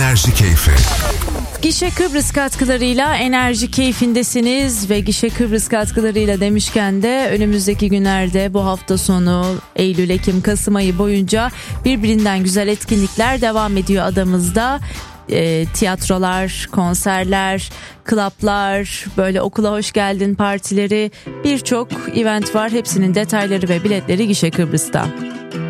Enerji Keyfi. Gişe Kıbrıs katkılarıyla enerji keyfindesiniz ve Gişe Kıbrıs katkılarıyla demişken de önümüzdeki günlerde bu hafta sonu Eylül, Ekim, Kasım ayı boyunca birbirinden güzel etkinlikler devam ediyor adamızda. Tiyatrolar, konserler, klaplar, böyle okula hoş geldin partileri, birçok event var. Hepsinin detayları ve biletleri Gişe Kıbrıs'ta.